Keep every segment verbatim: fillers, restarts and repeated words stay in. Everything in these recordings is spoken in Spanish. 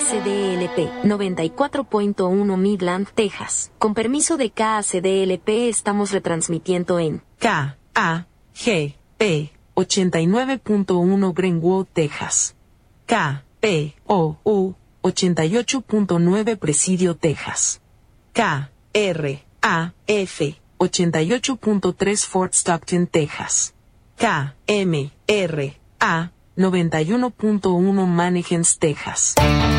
C D L P, noventa y cuatro punto uno Midland, Texas. Con permiso de K A C D L P estamos retransmitiendo en K A G P ochenta y nueve punto uno Greenwood, Texas. K P O U ochenta y ocho punto nueve Presidio, Texas. K R A F ochenta y ocho punto tres Fort Stockton, Texas. K M R A noventa y uno punto uno Mannequins, Texas.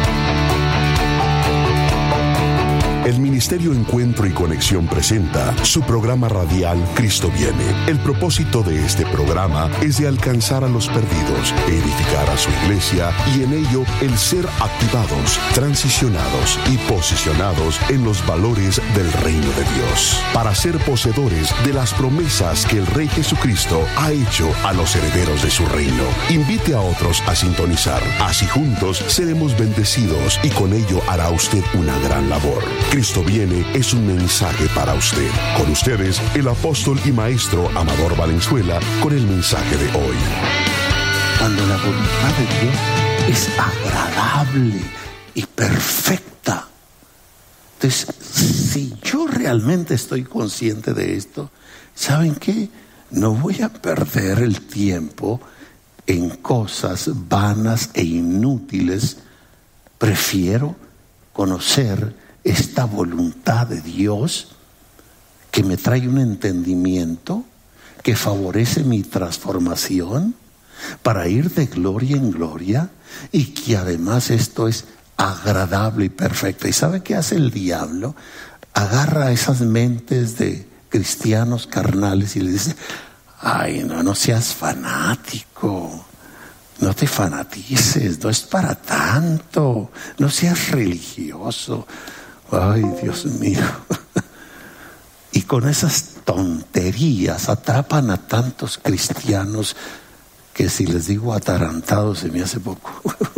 El Ministerio Encuentro y Conexión presenta su programa radial Cristo Viene. El propósito de este programa es de alcanzar a los perdidos, edificar a su iglesia y en ello el ser activados, transicionados y posicionados en los valores del reino de Dios, para ser poseedores de las promesas que el Rey Jesucristo ha hecho a los herederos de su reino. Invite a otros a sintonizar, así juntos seremos bendecidos y con ello hará usted una gran labor. Cristo Viene es un mensaje para usted. Con ustedes, el apóstol y maestro Amador Valenzuela, con el mensaje de hoy. Cuando la voluntad de Dios es agradable y perfecta. Entonces, si yo realmente estoy consciente de esto, ¿saben qué? No voy a perder el tiempo en cosas vanas e inútiles. Prefiero conocer esta voluntad de Dios que me trae un entendimiento, que favorece mi transformación para ir de gloria en gloria y que además esto es agradable y perfecto. ¿Y sabe qué hace el diablo? Agarra esas mentes de cristianos carnales y le dice: ay, no, no seas fanático. No te fanatices, no es para tanto. No seas religioso. Ay, Dios mío. Y con esas tonterías atrapan a tantos cristianos que, si les digo atarantados, se me hace poco.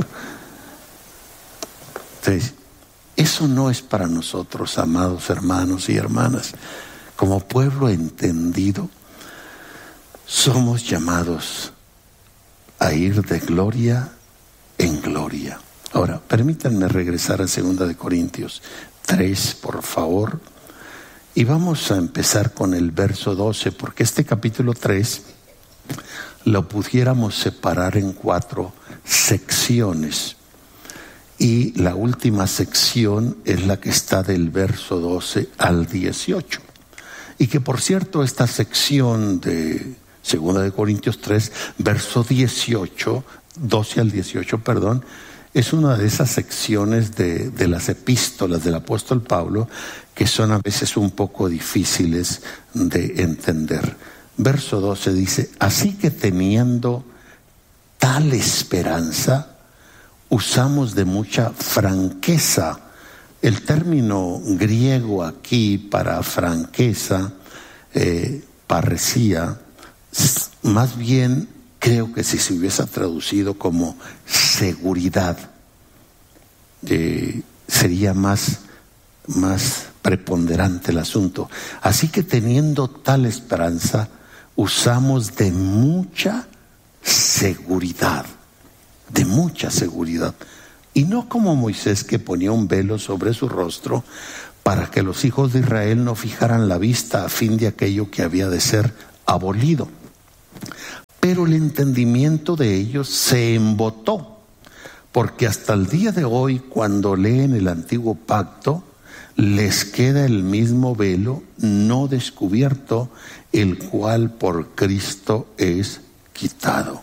Entonces, eso no es para nosotros, amados hermanos y hermanas. Como pueblo entendido, somos llamados a ir de gloria en gloria. Ahora, permítanme regresar a segunda de Corintios tres, por favor. Y vamos a empezar con el verso doce, porque este capítulo tres lo pudiéramos separar en cuatro secciones. Y la última sección es la que está del verso doce al dieciocho. Y que, por cierto, esta sección de segunda de Corintios tres, verso dieciocho, doce al dieciocho, perdón, es una de esas secciones de, de las epístolas del apóstol Pablo que son a veces un poco difíciles de entender. Verso doce dice: así que teniendo tal esperanza, usamos de mucha franqueza. El término griego aquí para franqueza, eh, parresía, más bien creo que si se hubiese traducido como seguridad, eh, sería más, más preponderante el asunto. Así que teniendo tal esperanza, usamos de mucha seguridad, de mucha seguridad. Y no como Moisés, que ponía un velo sobre su rostro para que los hijos de Israel no fijaran la vista a fin de aquello que había de ser abolido. Pero el entendimiento de ellos se embotó, porque hasta el día de hoy, cuando leen el antiguo pacto, les queda el mismo velo no descubierto, el cual por Cristo es quitado.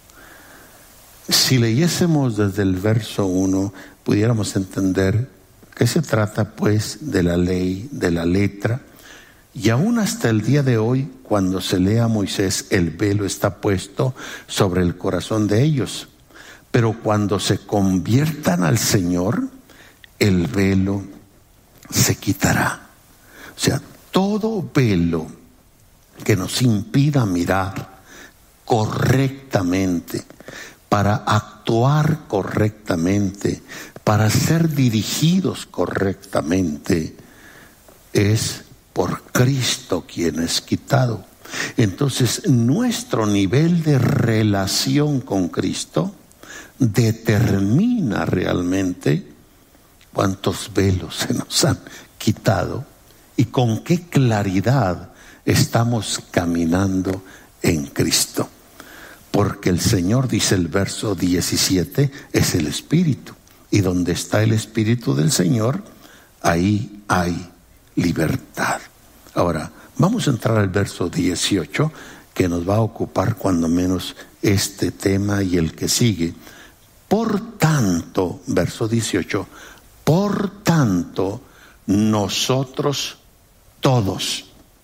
Si leyésemos desde el verso uno, pudiéramos entender que se trata pues de la ley, de la letra. Y aún hasta el día de hoy, cuando se lee a Moisés, el velo está puesto sobre el corazón de ellos. Pero cuando se conviertan al Señor, el velo se quitará. O sea, todo velo que nos impida mirar correctamente, para actuar correctamente, para ser dirigidos correctamente, es por Cristo quien es quitado. Entonces, nuestro nivel de relación con Cristo determina realmente cuántos velos se nos han quitado y con qué claridad estamos caminando en Cristo. Porque el Señor, dice el verso diecisiete, es el Espíritu. Y donde está el Espíritu del Señor, ahí hay libertad. Ahora, vamos a entrar al verso dieciocho, que nos va a ocupar cuando menos este tema y el que sigue. Por tanto, verso dieciocho, por tanto, nosotros todos,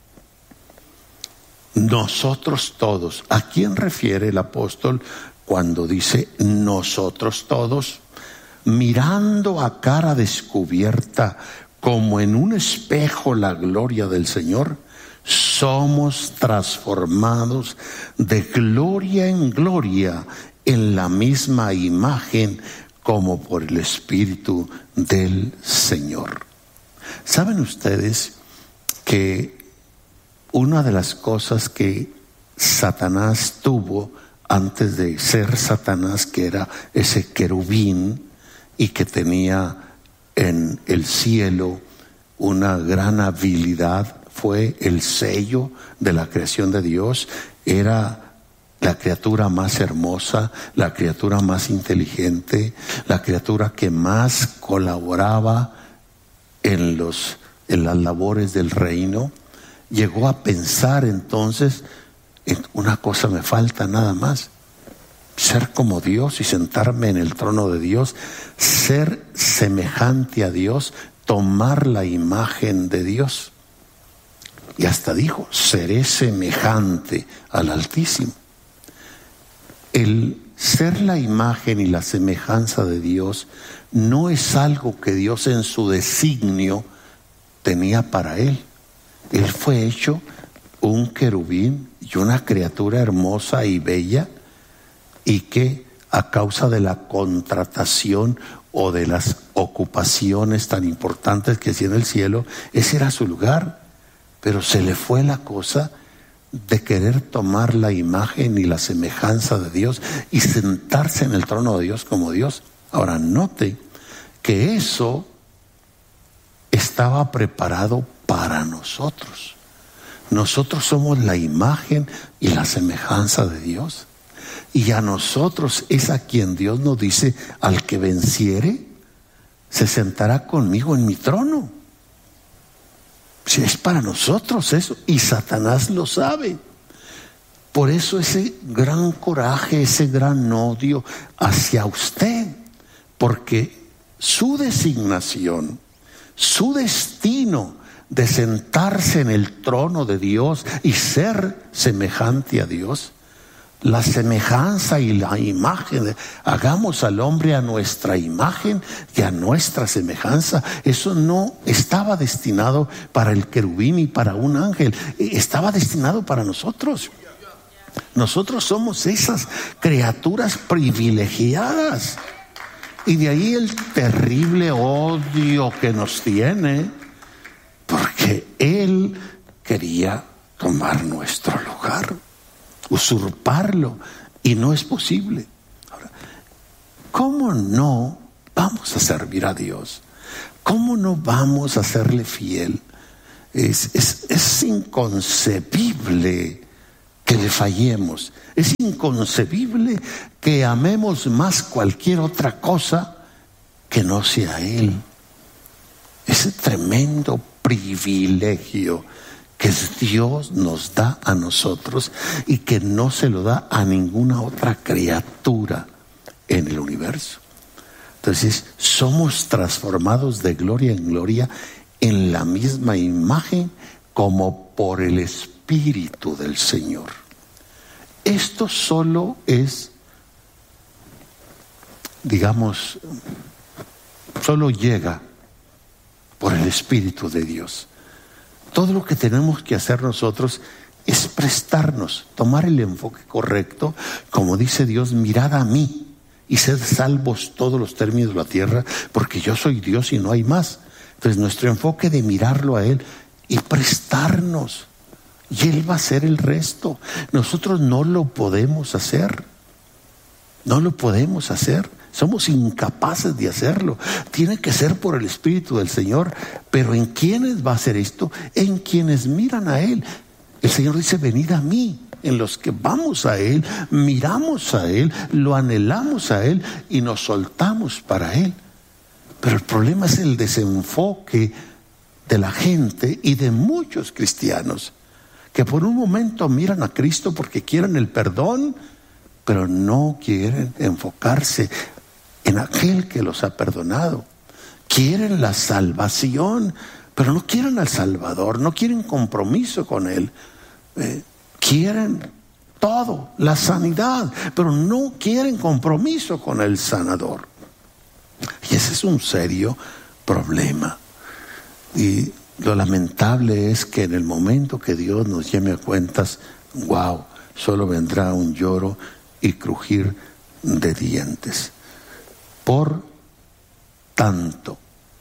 nosotros todos. ¿A quién refiere el apóstol cuando dice nosotros todos? Mirando a cara descubierta, como en un espejo, la gloria del Señor, somos transformados de gloria en gloria en la misma imagen como por el Espíritu del Señor. ¿Saben ustedes que una de las cosas que Satanás tuvo antes de ser Satanás, que era ese querubín y que tenía en el cielo una gran habilidad, fue el sello de la creación de Dios? Era la criatura más hermosa, la criatura más inteligente, la criatura que más colaboraba en los, en las labores del reino. Llegó a pensar entonces, en una cosa me falta nada más: ser como Dios y sentarme en el trono de Dios, ser semejante a Dios, tomar la imagen de Dios. Y hasta dijo, seré semejante al Altísimo. El ser la imagen y la semejanza de Dios no es algo que Dios en su designio tenía para él. Él fue hecho un querubín y una criatura hermosa y bella, y que a causa de la contratación o de las ocupaciones tan importantes que hacía en el cielo, ese era su lugar. Pero se le fue la cosa de querer tomar la imagen y la semejanza de Dios y sentarse en el trono de Dios como Dios. Ahora note que eso estaba preparado para nosotros. Nosotros somos la imagen y la semejanza de Dios. Y a nosotros es a quien Dios nos dice: al que venciere, se sentará conmigo en mi trono. Si es para nosotros eso, y Satanás lo sabe. Por eso ese gran coraje, ese gran odio hacia usted, porque su designación, su destino de sentarse en el trono de Dios y ser semejante a Dios, la semejanza y la imagen, de, hagamos al hombre a nuestra imagen y a nuestra semejanza, eso no estaba destinado para el querubín y para un ángel, estaba destinado para nosotros. Nosotros somos esas criaturas privilegiadas, y de ahí el terrible odio que nos tiene, porque Él quería tomar nuestro lugar, usurparlo, y no es posible. Ahora, ¿cómo no vamos a servir a Dios? ¿Cómo no vamos a serle fiel? Es, es, es inconcebible que le fallemos. Es inconcebible que amemos más cualquier otra cosa que no sea Él. Ese tremendo privilegio que Dios nos da a nosotros y que no se lo da a ninguna otra criatura en el universo. Entonces, somos transformados de gloria en gloria en la misma imagen como por el Espíritu del Señor. Esto solo es, digamos, solo llega por el Espíritu de Dios. Todo lo que tenemos que hacer nosotros es prestarnos, tomar el enfoque correcto, como dice Dios: mirad a mí y sed salvos todos los términos de la tierra, porque yo soy Dios y no hay más. Entonces nuestro enfoque de mirarlo a Él y prestarnos, y Él va a hacer el resto. Nosotros no lo podemos hacer. No lo podemos hacer. Somos incapaces de hacerlo. Tiene que ser por el Espíritu del Señor. Pero ¿en quiénes va a ser esto? En quienes miran a Él. El Señor dice, venid a mí. En los que vamos a Él, miramos a Él, lo anhelamos a Él y nos soltamos para Él. Pero el problema es el desenfoque de la gente y de muchos cristianos que por un momento miran a Cristo porque quieren el perdón, pero no quieren enfocarse en aquel que los ha perdonado. Quieren la salvación, pero no quieren al Salvador, no quieren compromiso con Él. Eh, quieren todo, la sanidad, pero no quieren compromiso con el sanador. Y ese es un serio problema. Y lo lamentable es que en el momento que Dios nos llame a cuentas, wow, solo vendrá un lloro y crujir de dientes. Por tanto,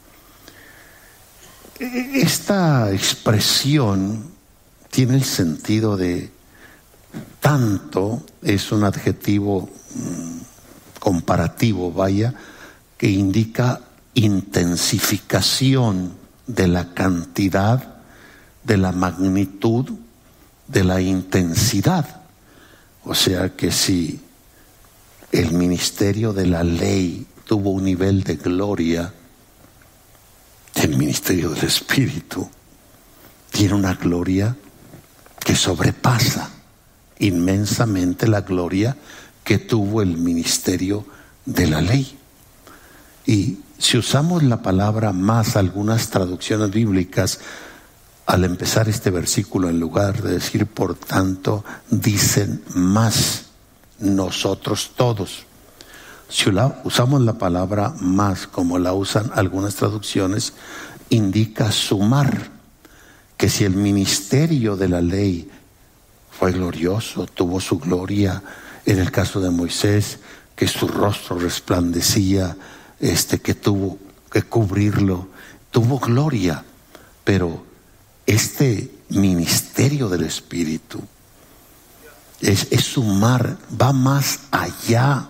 esta expresión tiene el sentido de tanto, es un adjetivo mmm, comparativo, vaya, que indica intensificación de la cantidad, de la magnitud, de la intensidad. O sea que si el ministerio de la ley tuvo un nivel de gloria, el ministerio del Espíritu tiene una gloria que sobrepasa inmensamente la gloria que tuvo el ministerio de la ley. Y si usamos la palabra más, algunas traducciones bíblicas, al empezar este versículo, en lugar de decir por tanto, dicen más, nosotros todos. Si usamos la palabra más, como la usan algunas traducciones, indica sumar, que si el ministerio de la ley fue glorioso, tuvo su gloria, en el caso de Moisés, que su rostro resplandecía, este, que tuvo que cubrirlo, tuvo gloria, pero este ministerio del Espíritu es, es sumar, va más allá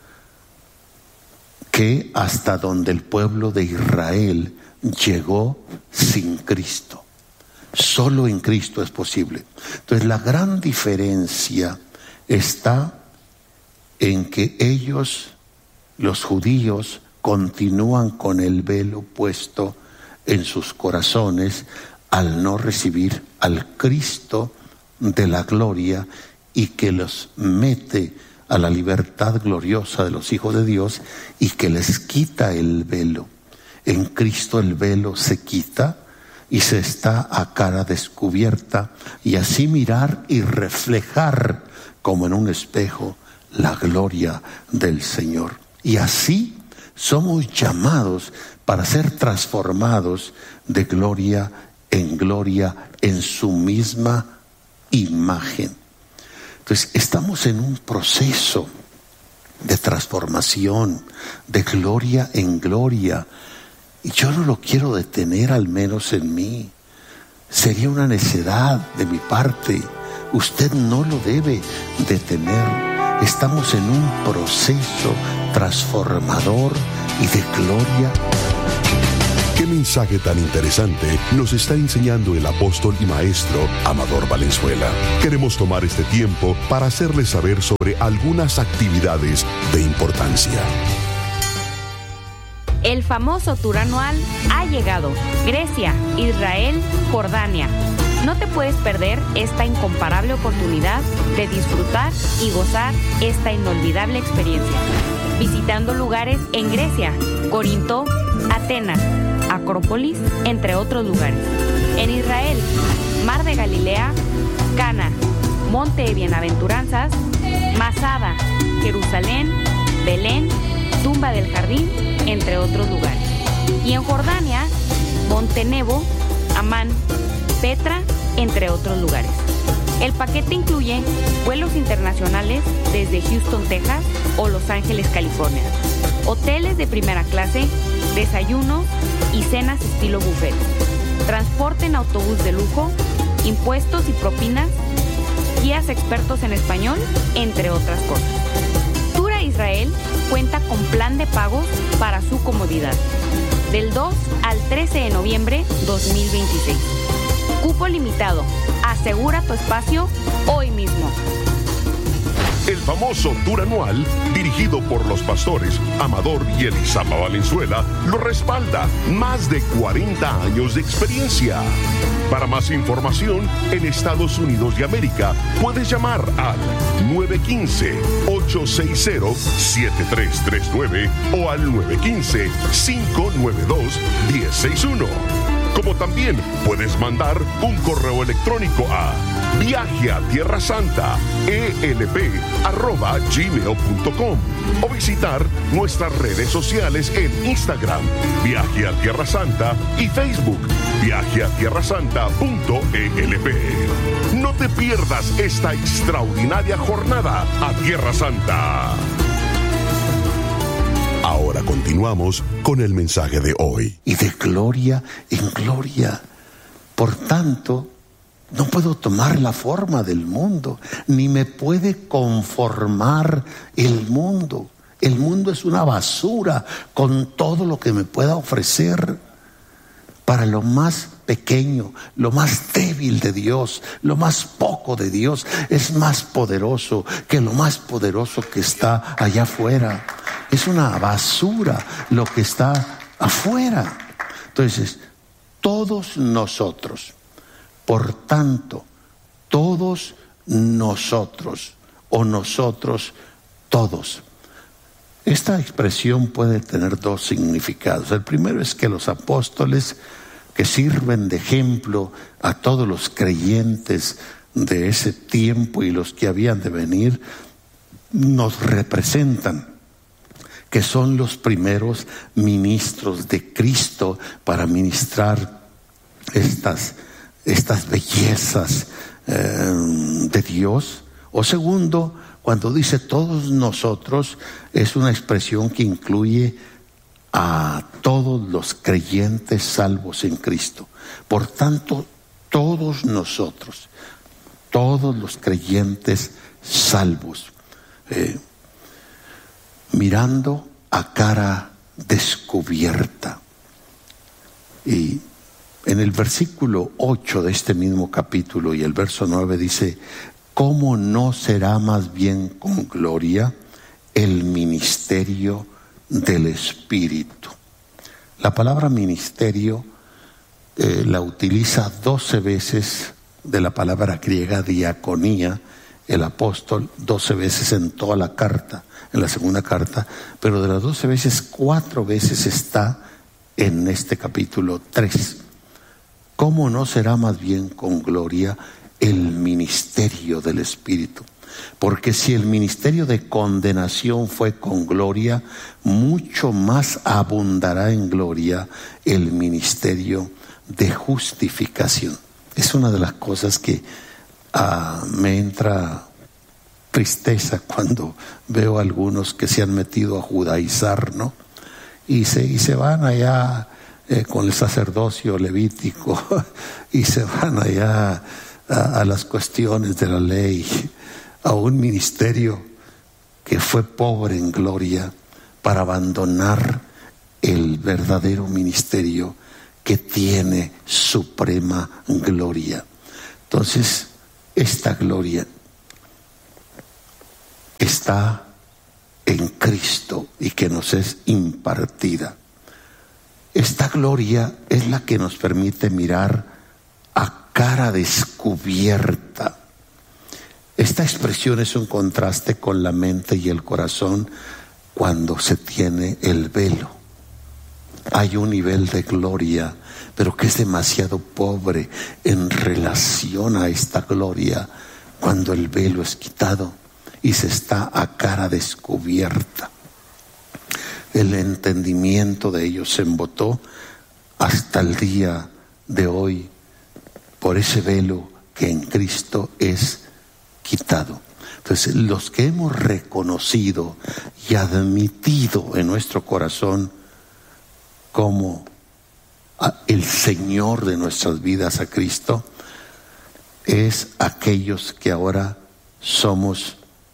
que hasta donde el pueblo de Israel llegó sin Cristo. Solo en Cristo es posible. Entonces la gran diferencia está en que ellos, los judíos, continúan con el velo puesto en sus corazones al no recibir al Cristo de la gloria y que los mete a la libertad gloriosa de los hijos de Dios y que les quita el velo. En Cristo el velo se quita y se está a cara descubierta, y así mirar y reflejar como en un espejo la gloria del Señor. Y así somos llamados para ser transformados de gloria en gloria en su misma imagen. Entonces estamos en un proceso de transformación, de gloria en gloria. Y yo no lo quiero detener, al menos en mí. Sería una necedad de mi parte. Usted no lo debe detener. Estamos en un proceso transformador y de gloria. ¿Qué mensaje tan interesante nos está enseñando el apóstol y maestro Amador Valenzuela? Queremos tomar este tiempo para hacerle saber sobre algunas actividades de importancia. El famoso tour anual ha llegado. Grecia, Israel, Jordania. No te puedes perder esta incomparable oportunidad de disfrutar y gozar esta inolvidable experiencia. Visitando lugares en Grecia, Corinto, Atenas, Acrópolis, entre otros lugares. En Israel, Mar de Galilea, Cana, Monte de Bienaventuranzas, Masada, Jerusalén, Belén, Tumba del Jardín, entre otros lugares. Y en Jordania, Monte Nebo, Amán, Petra, entre otros lugares. El paquete incluye vuelos internacionales desde Houston, Texas o Los Ángeles, California, hoteles de primera clase, desayunos y cenas estilo buffet, transporte en autobús de lujo, impuestos y propinas, guías expertos en español, entre otras cosas. Israel cuenta con plan de pagos para su comodidad. Del dos al trece de noviembre dos mil veintiséis. Cupo limitado. Asegura tu espacio hoy mismo. El famoso tour anual, dirigido por los pastores Amador y Elizama Valenzuela, lo respalda. Más de cuarenta años de experiencia. Para más información, en Estados Unidos de América, puedes llamar al nueve uno cinco, ocho seis cero, siete tres tres nueve o al nueve uno cinco, cinco nueve dos, uno cero seis uno. Como también puedes mandar un correo electrónico a viaje a tierra santa e l p arroba gmail punto com o visitar nuestras redes sociales en Instagram, Viaje a Tierra Santa, y Facebook, viaje a tierra santa punto e l p. No te pierdas esta extraordinaria jornada a Tierra Santa. Ahora continuamos con el mensaje de hoy. Y de gloria en gloria. Por tanto, no puedo tomar la forma del mundo, ni me puede conformar el mundo. El mundo es una basura con todo lo que me pueda ofrecer. Para lo más pequeño, lo más débil de Dios, lo más poco de Dios, es más poderoso que lo más poderoso que está allá afuera. Es una basura lo que está afuera. Entonces, todos nosotros, por tanto, todos nosotros, o nosotros todos. Esta expresión puede tener dos significados. El primero es que los apóstoles, que sirven de ejemplo a todos los creyentes de ese tiempo y los que habían de venir, nos representan, que son los primeros ministros de Cristo para ministrar estas, estas bellezas eh, de Dios. O segundo, cuando dice todos nosotros, es una expresión que incluye a todos los creyentes salvos en Cristo. Por tanto, todos nosotros, todos los creyentes salvos, eh, mirando a cara descubierta. Y en el versículo ocho de este mismo capítulo y el verso nueve dice: ¿cómo no será más bien con gloria el ministerio del Espíritu? La palabra ministerio eh, la utiliza doce veces, de la palabra griega diaconía, el apóstol, doce veces en toda la carta, en la segunda carta, pero de las doce veces, cuatro veces está en este capítulo tres. ¿Cómo no será más bien con gloria el ministerio del Espíritu? Porque si el ministerio de condenación fue con gloria, mucho más abundará en gloria el ministerio de justificación. Es una de las cosas que uh, me entra tristeza cuando veo a algunos que se han metido a judaizar, ¿no? Y se, y se van allá eh, con el sacerdocio levítico y se van allá a, a las cuestiones de la ley, a un ministerio que fue pobre en gloria, para abandonar el verdadero ministerio que tiene suprema gloria. Entonces, esta gloria está en Cristo y que nos es impartida. Esta gloria es la que nos permite mirar a cara descubierta. Esta expresión es un contraste con la mente y el corazón cuando se tiene el velo. Hay un nivel de gloria, pero que es demasiado pobre en relación a esta gloria cuando el velo es quitado y se está a cara descubierta. El entendimiento de ellos se embotó hasta el día de hoy por ese velo que en Cristo es quitado. Entonces, los que hemos reconocido y admitido en nuestro corazón como el Señor de nuestras vidas, a Cristo, es aquellos que ahora somos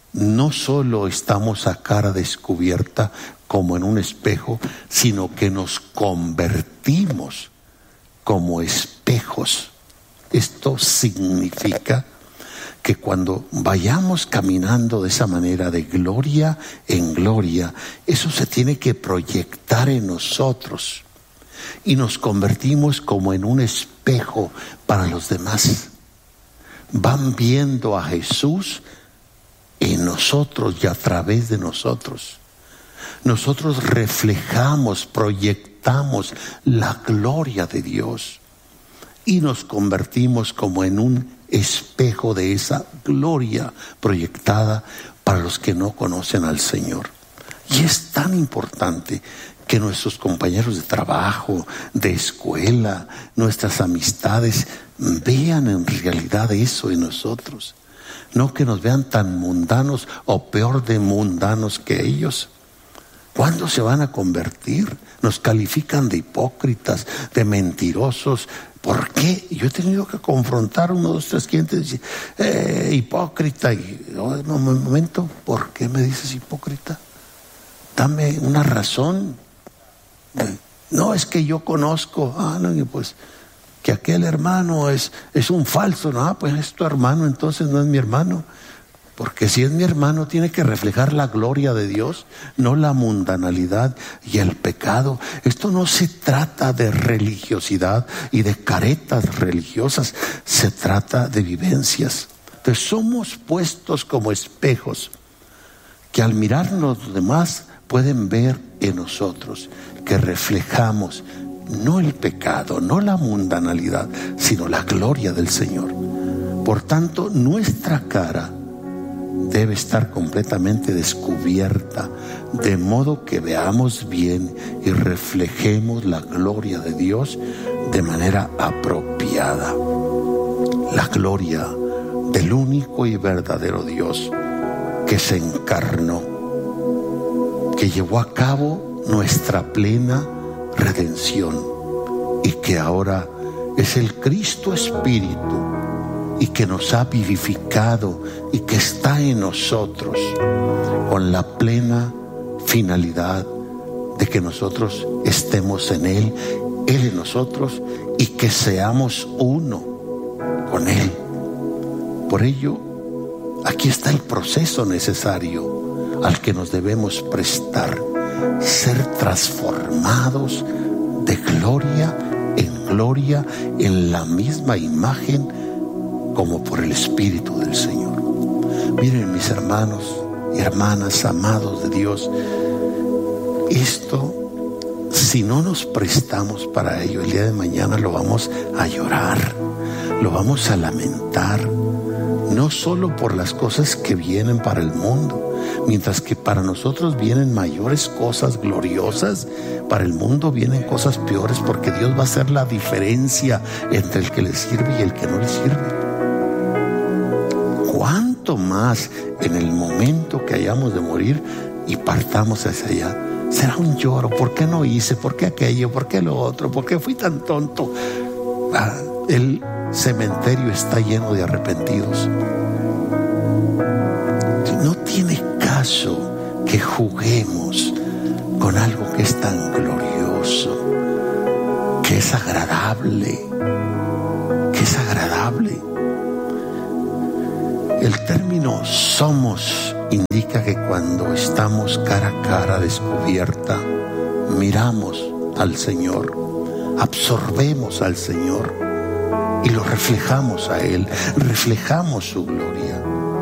no solo estamos a cara descubierta como en un espejo, sino que nos convertimos como espejos. Esto significa que cuando vayamos caminando de esa manera, de gloria en gloria, eso se tiene que proyectar en nosotros y nos convertimos como en un espejo para los demás. Van viendo a Jesús en nosotros y a través de nosotros. Nosotros reflejamos, proyectamos la gloria de Dios y nos convertimos como en un espejo de esa gloria proyectada para los que no conocen al Señor. Y es tan importante que nuestros compañeros de trabajo, de escuela, nuestras amistades vean en realidad eso en nosotros. No que nos vean tan mundanos o peor de mundanos que ellos. ¿Cuándo se van a convertir? Nos califican de hipócritas, de mentirosos. ¿Por qué? Yo he tenido que confrontar uno, dos, tres clientes y decir, eh, hipócrita. Y, oh, no, un momento, ¿por qué me dices hipócrita? Dame una razón. No, es que yo conozco. Ah, no, pues que aquel hermano es, es un falso. No, pues es tu hermano, entonces no es mi hermano. Porque si es mi hermano, tiene que reflejar la gloria de Dios, no la mundanalidad y el pecado. Esto no se trata de religiosidad y de caretas religiosas, se trata de vivencias. Entonces somos puestos como espejos que al mirarnos los demás pueden ver en nosotros que reflejamos no el pecado, no la mundanalidad, sino la gloria del Señor. Por tanto, nuestra cara debe estar completamente descubierta, de modo que veamos bien y reflejemos la gloria de Dios de manera apropiada. La gloria del único y verdadero Dios que se encarnó, que llevó a cabo nuestra plena redención y que ahora es el Cristo Espíritu y que nos ha vivificado y que está en nosotros con la plena finalidad de que nosotros estemos en Él, Él en nosotros y que seamos uno con Él. Por ello, aquí está el proceso necesario al que nos debemos prestar, ser transformados de gloria en gloria en la misma imagen como por el Espíritu del Señor. Miren, mis hermanos y hermanas amados de Dios, esto, si no nos prestamos para ello, el día de mañana lo vamos a llorar, lo vamos a lamentar, no solo por las cosas que vienen para el mundo, mientras que para nosotros vienen mayores cosas gloriosas, para el mundo vienen cosas peores, porque Dios va a hacer la diferencia entre el que le sirve y el que no le sirve. ¿Cuánto más en el momento que hayamos de morir y partamos hacia allá? Será un lloro. ¿Por qué no hice? ¿Por qué aquello? ¿Por qué lo otro? ¿Por qué fui tan tonto? Ah, el cementerio está lleno de arrepentidos. No tiene caso que juguemos con algo que es tan glorioso, que es agradable, que es agradable. El término somos indica que cuando estamos cara a cara descubierta, miramos al Señor, absorbemos al Señor y lo reflejamos a Él, reflejamos su gloria.